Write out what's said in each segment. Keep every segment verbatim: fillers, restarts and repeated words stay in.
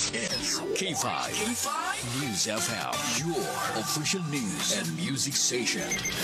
It's K five. K five News F M, your official news and music station.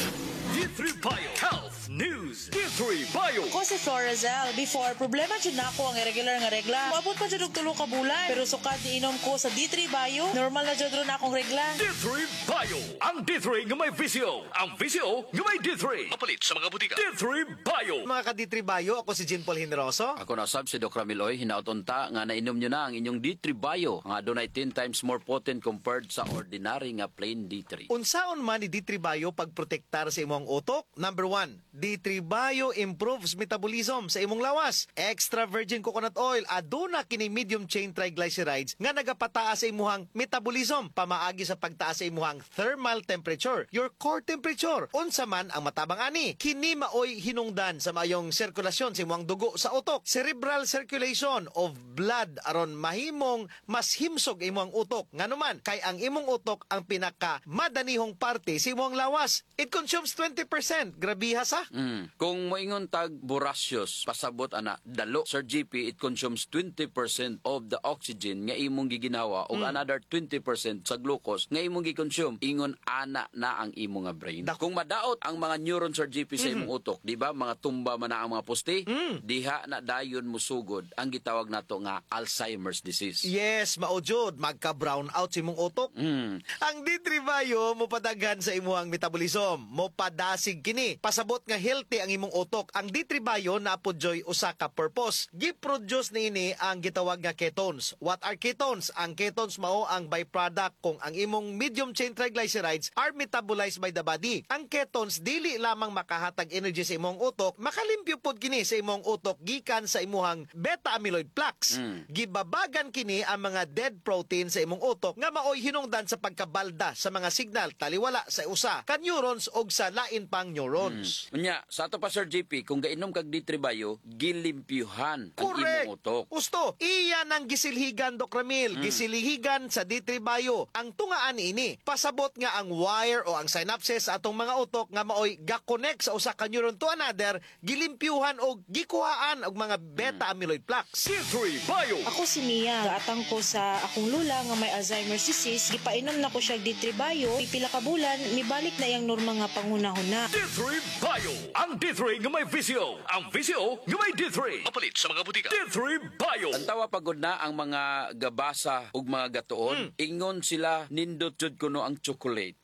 D three Bio Health News. D three Bio. Ko si Florazel. Before, problema dyan na ako ang irregular nga regla. Maabot pa dyan og tulo ka bulan. Pero sukad di inom ko sa D three Bio, normal na dyan ron akong regla. D three Bio. Ang D three nga may visyo. Ang visyo nga may D three. Mapalit sa mga butika. D three Bio. Mga ka-D three Bio, ako si Jean Paul Generoso. Ako na sab si Doc Ramiloy, hinautonta nga nainom nyo na ang inyong D three Bio nga adunay ten times more potent compared sa ordinary nga plain D three. Unsaon man ni D three Bio pagprotektar sa imong utok? Number one, D three Bio improves metabolism sa imong lawas. Extra virgin coconut oil aduna kini medium chain triglycerides nga nagapataas sa imuhang metabolism, pamaagi sa pagtaas sa imuhang thermal temperature, your core temperature. Unsa man ang matabang ani, kini maoy hinungdan sa mayong sirkulasyon sa imuhang dugo sa utok, cerebral circulation of blood aron mahimong mas himsog imuhang utok. Nganuman kay ang imong utok ang pinaka madanihong parte sa imong lawas. It consumes twenty percent. Grabiha sa. Mm. Kung moingon tag borasios, pasabot ana dalo. Sir G P, it consumes twenty percent of the oxygen nga imong giginawa o Mm. another twenty percent sa glucose nga imong gikonsume. Ingon ana na ang imong nga brain. Dak- Kung madaot ang mga neuron Sir G P sa imong utok, di ba mga tumba man na ang mga poste, Mm. diha na dayon musugod ang gitawag nato nga Alzheimer's disease. Yes, maujod, magka-brown out sa imong utok. Mm. Ang D three Bio mo padaghan sa imuhang metabolism, mo padasig kini. Pasabot nga healthy ang imong utok. Ang D three Bio napodyoy usa ka purpose. Gi-produce niini ang gitawag nga ketones. What are ketones? Ang ketones mao ang byproduct kung ang imong medium chain triglycerides are metabolized by the body. Ang ketones dili lamang makahatag energy sa imong utok, makalimpyo pod kini sa imong utok gikan sa imong beta amyloid plaques. Mm. Gibabagan kini ang mga dead protein sa imong utok nga maoy hinungdan sa pagkabalda sa mga signal taliwala sa usa ka neurons og sa lain pang neurons. Unya, sa ato pa Sir G P, kung gainom kag D three Bio, gilimpyuhan ang Correct. imong utok. Gusto, iyan ang gisilhigan, Doc Ramil. Gisilhigan sa D three Bio. Ang tungaan ini, pasabot nga ang wire o ang synapses sa atong mga utok nga maoy ga-connect sa usa ka neuron to another, gilimpyuhan o gikuhaan og mga beta amyloid plaques. D three Bio. Ako si Mia. Gaatang ko sa akong lula nga may Alzheimer's disease. Gipainom na ko siya D three Bio. Pipila ka bulan, mibalik na yung normal nga pangunahuna. D three Bio. Ang D three nga may visyo. Ang visyo nga may D three. Mapalit sa mga butika. D three Bio. Ang tawa pagod na ang mga gabasa ug mga gatuon, ingon sila nindot jud kuno ang chocolate.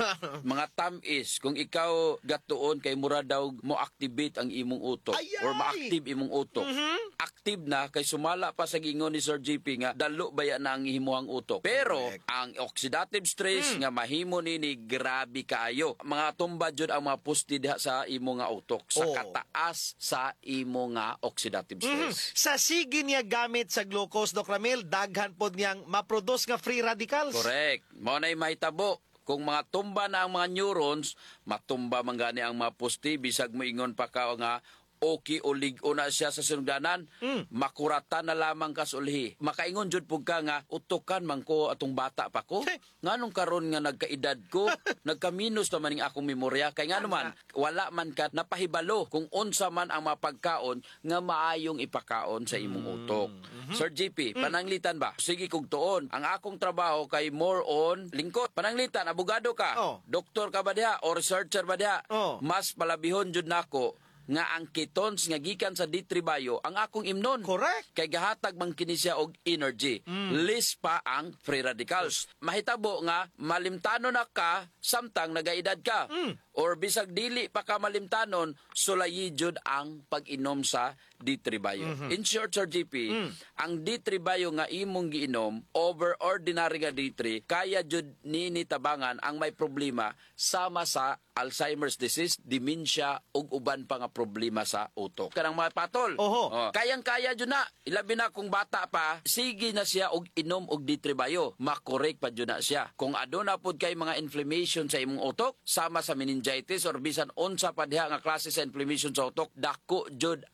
Mga tamis, kung ikaw gatuon kay mura daw mo activate ang imong utok Ayay! or ma-active imong utok. Active na kay sumala pa sa gingon ni Sir G P nga dalo baya na ang himuhang utok. Pero Correct. ang oxidative stress nga mahimo nini grabe kaayo. Mga tumba jud ang mga pusti diha sa imo nga utok sa Oh. kataas sa imo nga oxidative stress. Sa sige niya gamit sa glucose, Doc Ramil, daghan pod niyang maproduce nga free radicals. Correct. Mao nay mahitabo. Kung mga tumba na ang mga neurons, matumba man gani ang mga pusti, bisag mo ingon pa ka nga okay o ligo na siya sa sinugdanan, Mm. makurata na lamang kas ulhi. Makaingon jud pug ka nga utukan man ko atong bata pa ko. Hey. Nganong karon nga nagkaedad ko, nagkaminos naman ning akong memorya kay ngano man wala man ka napahibalo kung unsa man ang mapagkaon nga maayong ipakaon sa imong utok. Sir G P, pananglitan ba? Sige kog tuon. Ang akong trabaho kay more on lingkod. Pananglitan, abogado ka, Oh. doktor ka ba diha o researcher ba diha? Oh. Mas palabihon jud nako nga ang ketones nga gikan sa D three Bio ang akong imnon. Correct. Kay gahatag man kini siya og energy. List pa ang free radicals. Mahitabo nga malimtanon na ka samtang nagaedad ka. Or bisag dili pa ka malimtanon, sulayi jud ang pag-inom sa D three Bio. In short, Sir G P, ang D three Bio nga imong giinom over ordinary nga D three, kaya jud nini tabangan ang may problema sama sa Alzheimer's disease, dementia ug uban pa nga problema sa utok. Kanang mga patol. Oho. Oh, kayang-kaya jud na. Ilabi na kung bata pa, sige na siya og inom og D three Bio. Makorek pa jud na siya. Kung aduna pod kay mga inflammation sa imong utok, sama sa meningitis or bisan unsa pa diha nga klase sa inflammation sa utok, dako jud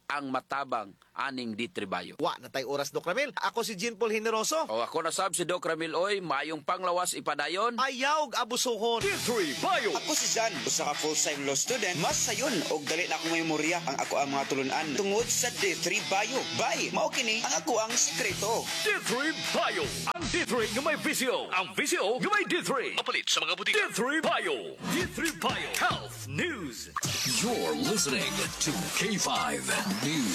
ang matabang aning D three Bayo. Wa na tay oras, Doc Ramil. Ako si Jean Paul Generoso. O ako na sab si Doc Ramil Oy, mayong panglawas ipadayon. Ayaw abusohon. D three Bayo. Ako si Jan, usa ka full-time law student. Mas sayon og dali na akong memorya ang ako ang mga tulunan tungod sa D three Bayo. Bay, mao kini ang ako ang sekreto. D three Bayo. Ang D three nga may visyo. Ang visyo nga may D three. Mapalit sa mga butika. D three Bayo. D three Bayo. Health News. You're listening to K five News